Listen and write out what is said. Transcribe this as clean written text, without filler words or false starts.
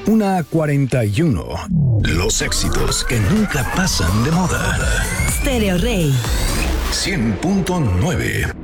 Una 41. Los éxitos que nunca pasan de moda. Stereo Rey. 100.9.